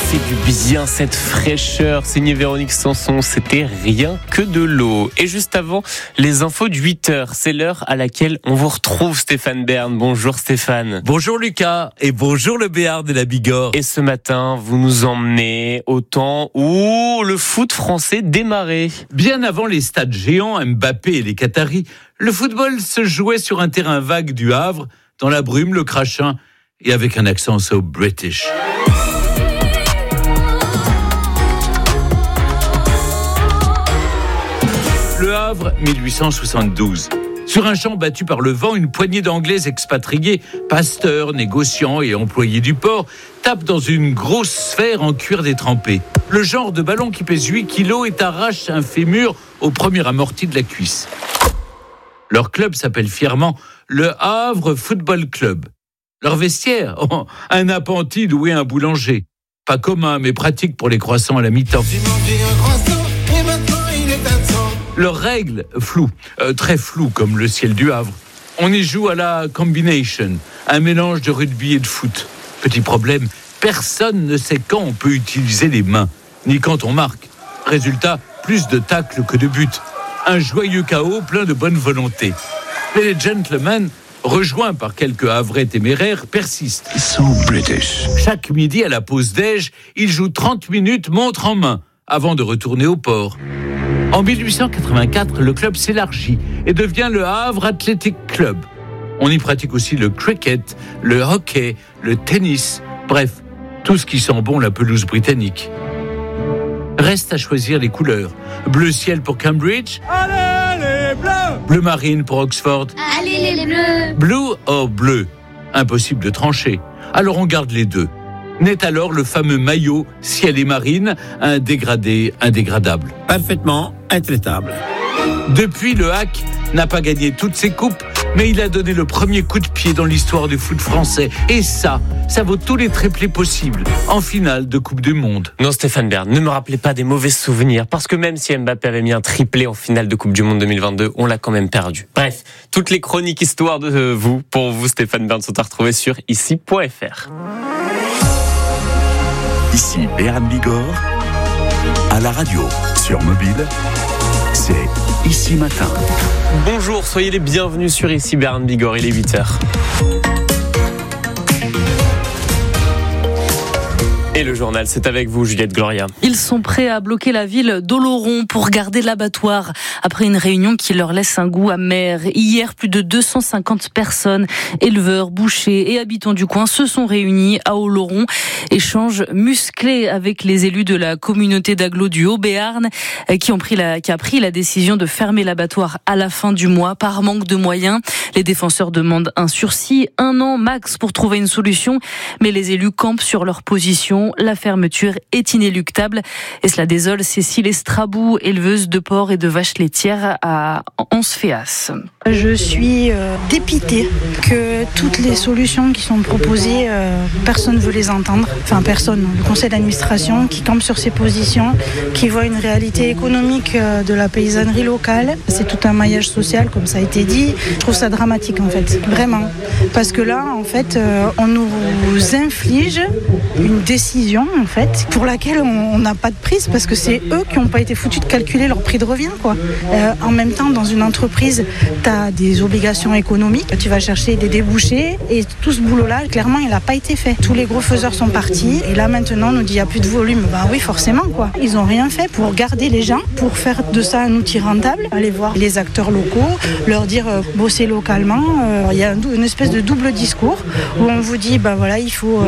fait du bien, cette fraîcheur. Signé Véronique Sanson, c'était rien que de l'eau. Et juste avant, les infos de 8h. C'est l'heure à laquelle on vous retrouve, Stéphane Bern. Bonjour Stéphane. Bonjour Lucas et bonjour le Béarn et la Bigorre. Et ce matin, vous nous emmenez au temps où le foot français démarrait. Bien avant les stades géants, Mbappé et les Qataris, le football se jouait sur un terrain vague du Havre, dans la brume, le crachin et avec un accent so British. Le Havre, 1872. Sur un champ battu par le vent, une poignée d'Anglais expatriés, pasteurs, négociants et employés du port, tapent dans une grosse sphère en cuir détrempé. Le genre de ballon qui pèse 8 kilos et t'arrache un fémur au premier amorti de la cuisse. Leur club s'appelle fièrement le Havre Football Club. Leur vestiaire, un appentis doué un boulanger. Pas commun, mais pratique pour les croissants à la mi-temps. Leurs règles, floues, très floues comme le ciel du Havre. On y joue à la combination, un mélange de rugby et de foot. Petit problème, personne ne sait quand on peut utiliser les mains, ni quand on marque. Résultat, plus de tacles que de buts. Un joyeux chaos plein de bonne volonté. Mais les gentlemen, rejoints par quelques Havrais téméraires, persistent. So British. Chaque midi à la pause déj, ils jouent 30 minutes montre en main, avant de retourner au port. En 1884, le club s'élargit et devient le Havre Athletic Club. On y pratique aussi le cricket, le hockey, le tennis, bref, tout ce qui sent bon la pelouse britannique. Reste à choisir les couleurs. Bleu ciel pour Cambridge. Allez les bleus! Bleu marine pour Oxford. Allez les bleus! Blue or bleu. Impossible de trancher. Alors on garde les deux. Naît alors le fameux maillot ciel et marine, un dégradé indégradable. Parfaitement intraitable. Depuis, le Hack n'a pas gagné toutes ses coupes, mais il a donné le premier coup de pied dans l'histoire du foot français. Et ça vaut tous les triplés possibles en finale de Coupe du Monde. Non Stéphane Bern, ne me rappelez pas des mauvais souvenirs, parce que même si Mbappé avait mis un triplé en finale de Coupe du Monde 2022, on l'a quand même perdu. Bref, toutes les chroniques histoire de vous, pour vous Stéphane Bern, sont à retrouver sur ici.fr. Ici Béarn Bigorre, à la radio, sur mobile, c'est Ici Matin. Bonjour, soyez les bienvenus sur Ici Béarn Bigorre, il est 8h. Et le journal, c'est avec vous, Juliette Gloria. Ils sont prêts à bloquer la ville d'Oloron pour garder l'abattoir après une réunion qui leur laisse un goût amer. Hier, plus de 250 personnes, éleveurs, bouchers et habitants du coin se sont réunis à Oloron. Échange musclé avec les élus de la communauté d'agglo du Haut-Béarn qui a pris la décision de fermer l'abattoir à la fin du mois par manque de moyens. Les défenseurs demandent un sursis, 1 an max pour trouver une solution, mais les élus campent sur leur position. La fermeture est inéluctable et cela désole Cécile Estrabou, éleveuse de porcs et de vaches laitières à Ansféas. Je suis dépitée que toutes les solutions qui sont proposées, personne ne veut les entendre. Enfin, personne. Le conseil d'administration qui campe sur ses positions, qui voit une réalité économique de la paysannerie locale. C'est tout un maillage social, comme ça a été dit. Je trouve ça dramatique, en fait. Vraiment. Parce que là, en fait, on nous inflige une décision, en fait, pour laquelle on n'a pas de prise, parce que c'est eux qui n'ont pas été foutus de calculer leur prix de revient, quoi. En même temps, dans une entreprise, tu as des obligations économiques, tu vas chercher des débouchés, et tout ce boulot-là, clairement, il n'a pas été fait. Tous les gros faiseurs sont partis, et là, maintenant, on nous dit qu'il n'y a plus de volume. Ben oui, forcément, quoi. Ils n'ont rien fait pour garder les gens, pour faire de ça un outil rentable, aller voir les acteurs locaux, leur dire bosser localement. Il y a une espèce de double discours, où on vous dit, ben voilà, il faut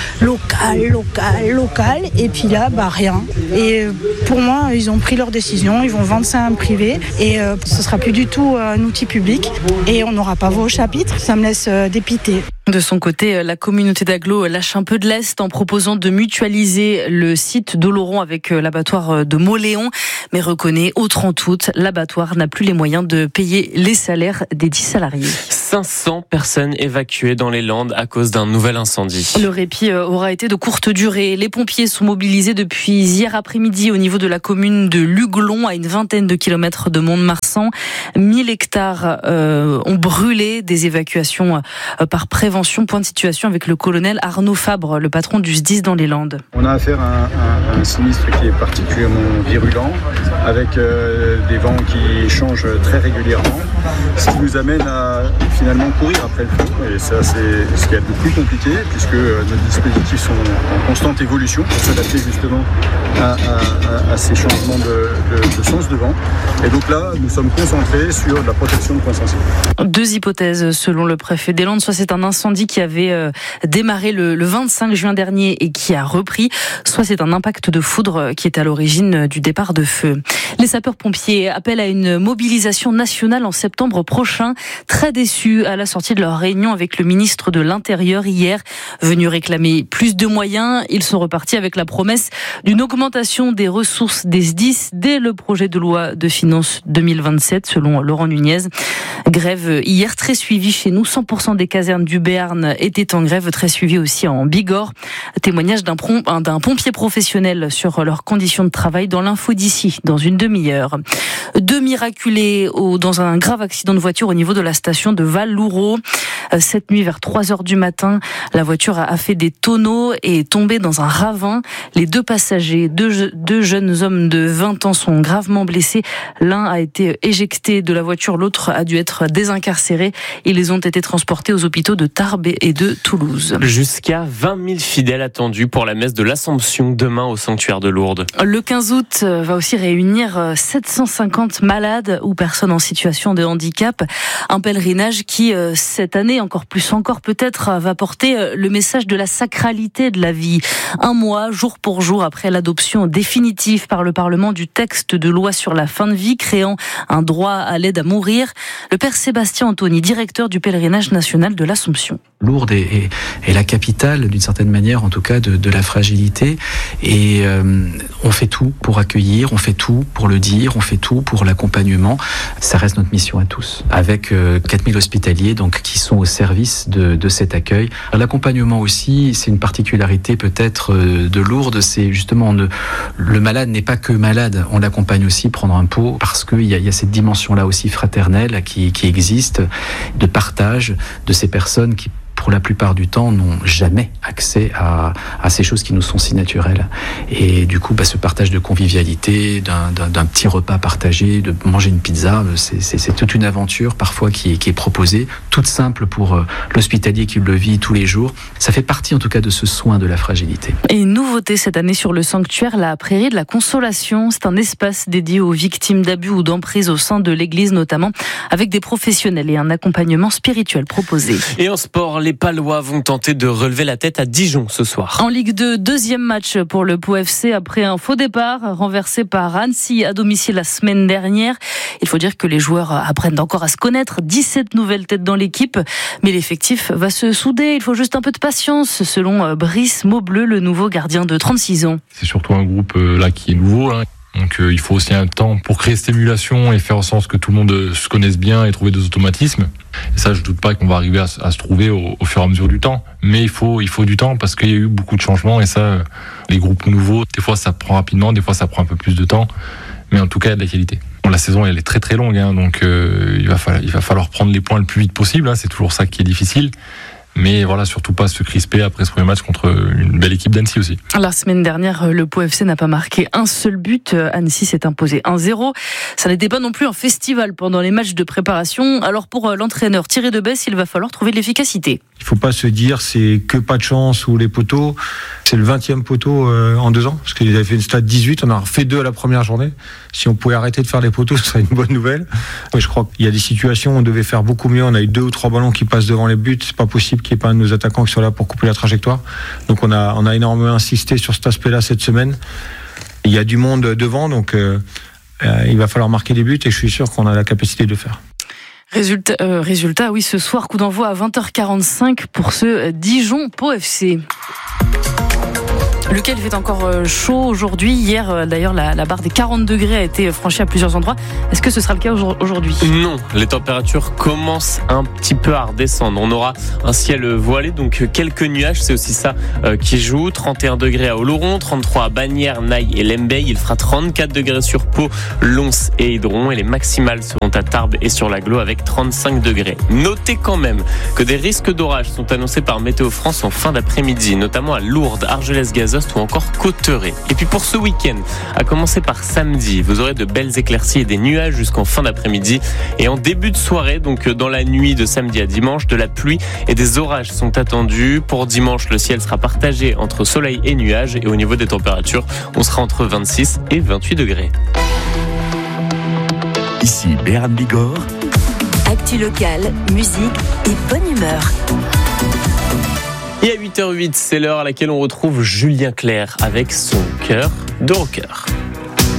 local, et puis là, bah rien. Et pour moi, ils ont pris leur décision, ils vont vendre ça à un privé, et ce sera plus du tout un outil public, et on n'aura pas voix au chapitre, ça me laisse dépitée. De son côté, la communauté d'agglo lâche un peu de lest en proposant de mutualiser le site d'Oloron avec l'abattoir de Mauléon, mais reconnaît, autre en toute, l'abattoir n'a plus les moyens de payer les salaires des 10 salariés. 500 personnes évacuées dans les Landes à cause d'un nouvel incendie. Le répit aura été de courte durée. Les pompiers sont mobilisés depuis hier après-midi au niveau de la commune de Luglon, à une vingtaine de kilomètres de Mont-de-Marsan. 1000 hectares ont brûlé, des évacuations par prévention prévention. Point de situation avec le colonel Arnaud Fabre, le patron du SDIS dans les Landes. On a affaire à un sinistre qui est particulièrement virulent, avec des vents qui changent très régulièrement, ce qui nous amène à finalement courir après le feu. Et ça, c'est ce qui est le plus compliqué, puisque nos dispositifs sont en constante évolution pour s'adapter justement à ces changements de sens de vent. Et donc là, nous sommes concentrés sur la protection de points sensibles. Deux hypothèses selon le préfet des Landes. Soit c'est un incendie qui avait démarré le 25 juin dernier et qui a repris, soit c'est un impact de foudre qui est à l'origine du départ de feu. Les sapeurs-pompiers appellent à une mobilisation nationale en septembre prochain. Très déçus à la sortie de leur réunion avec le ministre de l'Intérieur hier. Venus réclamer plus de moyens, ils sont repartis avec la promesse d'une augmentation des ressources des SDIS dès le projet de loi de finances 2027, selon Laurent Nunez. Grève hier très suivie chez nous. 100% des casernes du Béarn étaient en grève, très suivie aussi en Bigorre. Témoignage d'un pompier professionnel sur leurs conditions de travail dans l'info d'ici, dans une demi-heure. Deux miraculés dans un grave accident de voiture au niveau de la station de Val-Loureau. Cette nuit, vers 3h du matin, la voiture a fait des tonneaux et est tombée dans un ravin. Les deux passagers, deux jeunes hommes de 20 ans sont gravement blessés. L'un a été éjecté de la voiture, l'autre a dû être désincarcéré. Ils ont été transportés aux hôpitaux de Tarbes et de Toulouse. Jusqu'à 20 000 fidèles attendus pour la messe de l'Assomption demain au sanctuaire de Lourdes. Le 15 août va aussi réunir 750 malades ou personnes en situation de handicap. Un pèlerinage qui, cette année, encore peut-être, va porter le message de la sacralité de la vie. Un mois, jour pour jour, après l'adoption définitive par le Parlement du texte de loi sur la fin de vie, créant un droit à l'aide à mourir, le père Sébastien Antoni, directeur du pèlerinage national de l'Assomption. Lourdes est la capitale, d'une certaine manière, en tout cas, de la fragilité. Et on fait tout pour accueillir, on fait tout pour le dire, on fait tout pour l'accompagnement. Ça reste notre mission à tous, avec 4000 hospitaliers donc, qui sont au service de cet accueil. L'accompagnement aussi, c'est une particularité peut-être de Lourdes, c'est justement le malade n'est pas que malade, on l'accompagne aussi prendre un pot, parce qu'il y a cette dimension-là aussi fraternelle qui existe, de partage de ces personnes qui, pour la plupart du temps, n'ont jamais accès à ces choses qui nous sont si naturelles. Et du coup, ce partage de convivialité, d'un petit repas partagé, de manger une pizza, c'est toute une aventure parfois qui est proposée, toute simple pour l'hospitalier qui le vit tous les jours. Ça fait partie en tout cas de ce soin de la fragilité. Et une nouveauté cette année sur le sanctuaire, la Prairie de la Consolation. C'est un espace dédié aux victimes d'abus ou d'emprise au sein de l'église notamment, avec des professionnels et un accompagnement spirituel proposé. Et en sport, les Palois vont tenter de relever la tête à Dijon ce soir. En Ligue 2, deuxième match pour le Pau FC après un faux départ renversé par Annecy à domicile la semaine dernière. Il faut dire que les joueurs apprennent encore à se connaître. 17 nouvelles têtes dans l'équipe, mais l'effectif va se souder. Il faut juste un peu de patience, selon Brice Maubleu, le nouveau gardien de 36 ans. C'est surtout un groupe là qui est nouveau. Donc il faut aussi un temps pour créer cette émulation et faire en sorte que tout le monde se connaisse bien et trouver des automatismes. Et ça, je doute pas qu'on va arriver à se trouver au fur et à mesure du temps. Mais il faut du temps parce qu'il y a eu beaucoup de changements et ça, les groupes nouveaux, des fois ça prend rapidement, des fois ça prend un peu plus de temps. Mais en tout cas, il y a de la qualité. Bon, la saison, elle est très très longue, donc il va falloir prendre les points le plus vite possible. C'est toujours ça qui est difficile. Mais voilà, surtout pas se crisper après ce premier match contre une belle équipe d'Annecy aussi. La semaine dernière, le Pau FC n'a pas marqué un seul but. Annecy s'est imposé 1-0. Ça n'était pas non plus un festival pendant les matchs de préparation. Alors pour l'entraîneur Thierry Debesse, il va falloir trouver de l'efficacité. Il ne faut pas se dire c'est que pas de chance ou les poteaux. C'est le 20e poteau en 2 ans. Parce qu'ils avaient fait une stade 18, on en a fait 2 à la première journée. Si on pouvait arrêter de faire les poteaux, ce serait une bonne nouvelle. Mais je crois qu'il y a des situations où on devait faire beaucoup mieux. On a eu 2 ou 3 ballons qui passent devant les buts. C'est pas possible qu'il n'y ait pas un de nos attaquants qui soit là pour couper la trajectoire. Donc on a énormément insisté sur cet aspect-là cette semaine. Il y a du monde devant, donc il va falloir marquer des buts et je suis sûr qu'on a la capacité de le faire. Résultat, oui, ce soir, coup d'envoi à 20h45 pour ce Dijon Pau FC. Lucas, il fait encore chaud aujourd'hui. Hier, d'ailleurs, la barre des 40 degrés a été franchie à plusieurs endroits. Est-ce que ce sera le cas aujourd'hui ? Non, les températures commencent un petit peu à redescendre. On aura un ciel voilé, donc quelques nuages, c'est aussi ça qui joue. 31 degrés à Oloron, 33 à Bagnères, Naï et Lembeil. Il fera 34 degrés sur Pau, Lons et Hydron. Et les maximales seront à Tarbes et sur l'Aglo avec 35 degrés. Notez quand même que des risques d'orage sont annoncés par Météo France en fin d'après-midi, notamment à Lourdes, Argelès-Gazost ou encore Cauterets. Et puis pour ce week-end, à commencer par samedi, vous aurez de belles éclaircies et des nuages jusqu'en fin d'après-midi. Et en début de soirée, donc dans la nuit de samedi à dimanche, de la pluie et des orages sont attendus. Pour dimanche, le ciel sera partagé entre soleil et nuages. Et au niveau des températures, on sera entre 26 et 28 degrés. Ici Béarn Bigorre. Actu locale, musique et bonne humeur. Et à 8h08, c'est l'heure à laquelle on retrouve Julien Clerc avec son cœur de rocker.